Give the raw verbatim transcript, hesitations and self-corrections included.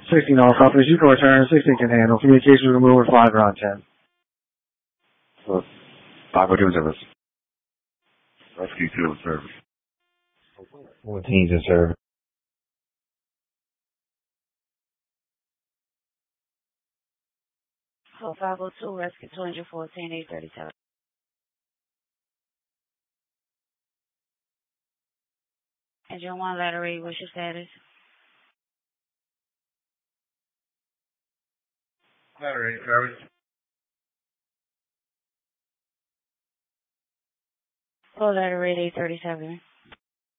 sixteen all copies. You can return. sixteen can handle. Communications remover five around ten. So, five will give service. Rescue two in service. fourteen's in service. So five oh two, rescue two fourteen, eight thirty-seven. Engine one, ladder eight, what's your status? Ladder eight, service. Oh, ladder eight, eight thirty-seven.